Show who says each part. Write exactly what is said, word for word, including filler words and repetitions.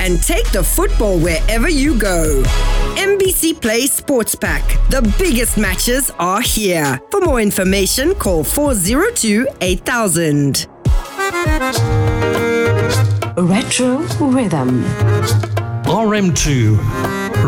Speaker 1: and take the football wherever you go. M B C Play Sports Pack. The biggest matches are here. For more information, call four zero two eight thousand.
Speaker 2: Retro Rhythm.
Speaker 3: R M two.